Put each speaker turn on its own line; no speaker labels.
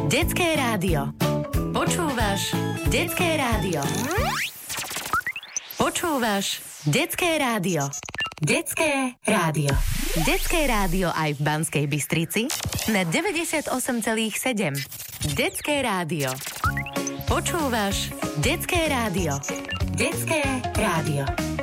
Detské rádio. Počúvaš Detské rádio. Počúvaš Detské rádio. Detské rádio. Detské rádio aj v Banskej Bystrici na 98,7. Detské rádio. Počúvaš Detské rádio. Detské rádio.